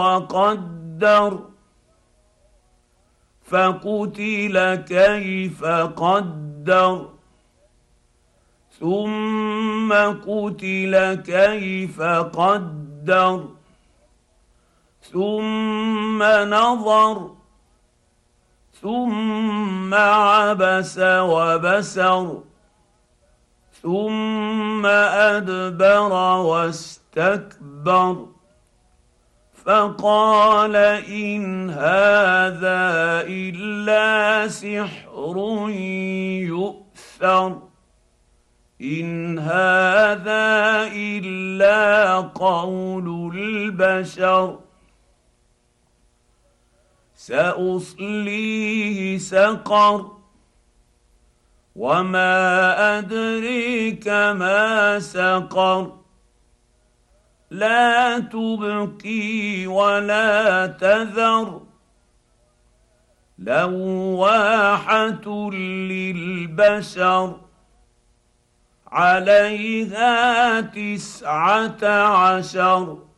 وقدر فقتل كيف قدر ثم قتل كيف قدر ثم نظر ثم عبس وبسر ثم ادبر واستكبر فقال ان هذا الا سحر يؤثر ان هذا الا قول البشر ساصليه سقر وما ادريك ما سقر لا تبقي ولا تذر لواحه للبشر عليها 19